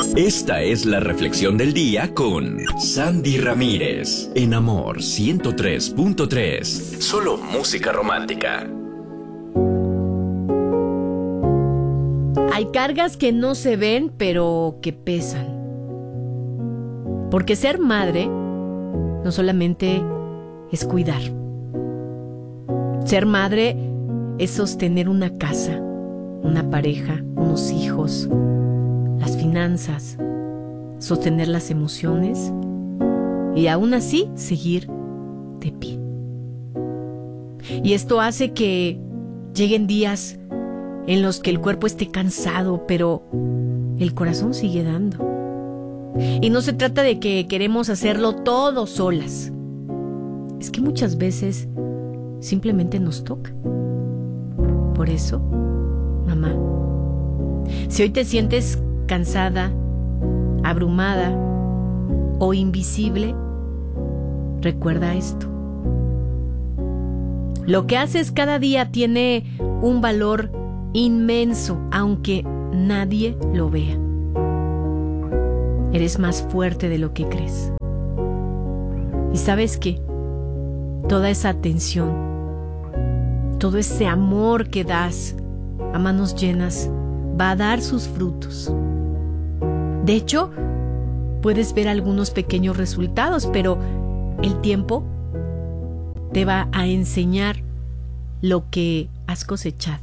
Esta es la reflexión del día con Sandy Ramírez en Amor 103.3. Solo música romántica. Hay cargas que no se ven, pero que pesan. Porque ser madre no solamente es cuidar. Ser madre es sostener una casa, una pareja, unos hijos, las finanzas, sostener las emociones y aún así seguir de pie. Y esto hace que lleguen días en los que el cuerpo esté cansado, pero el corazón sigue dando. Y no se trata de que queremos hacerlo todo solas. Es que muchas veces simplemente nos toca. Por eso, mamá, si hoy te sientes cansada, abrumada o invisible, recuerda esto. Lo que haces cada día tiene un valor inmenso, aunque nadie lo vea. Eres más fuerte de lo que crees. ¿Y sabes qué? Toda esa atención, todo ese amor que das a manos llenas va a dar sus frutos. De hecho, puedes ver algunos pequeños resultados, pero el tiempo te va a enseñar lo que has cosechado.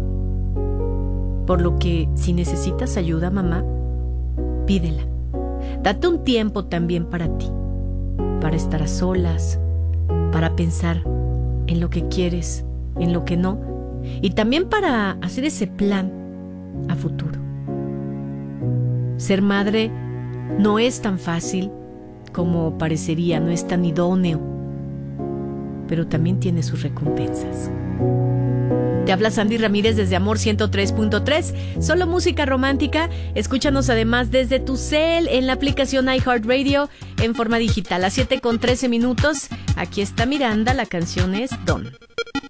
Por lo que, si necesitas ayuda, mamá, pídela. Date un tiempo también para ti, para estar a solas, para pensar en lo que quieres, en lo que no, y también para hacer ese plan a futuro. Ser madre no es tan fácil como parecería, no es tan idóneo, pero también tiene sus recompensas. Te habla Sandy Ramírez desde Amor 103.3, solo música romántica. Escúchanos además desde tu cel en la aplicación iHeartRadio en forma digital. A 7:13 minutos, aquí está Miranda, la canción es Don.